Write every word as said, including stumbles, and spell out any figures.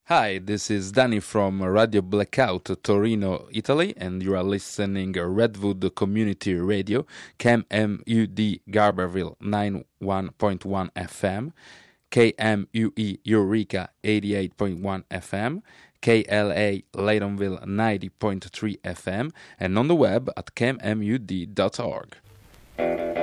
Hi, this is Danny from Radio Blackout, Torino, Italy, and you are listening to Redwood Community Radio, K M U D Garberville ninety-one point one F M, K M U E Eureka eighty-eight point one F M, K L A Laytonville ninety point three F M, and on the web at k m u d dot org.